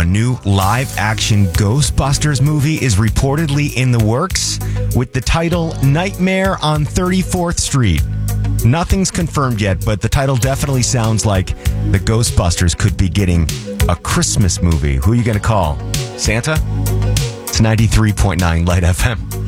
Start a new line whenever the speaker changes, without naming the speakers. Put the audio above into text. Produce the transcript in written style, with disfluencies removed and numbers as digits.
a new live-action Ghostbusters movie is reportedly in the works with the title Nightmare on 34th Street. Nothing's confirmed yet, but the title definitely sounds like the Ghostbusters could be getting a Christmas movie. Who are you going to call? Santa? It's 93.9 Light FM.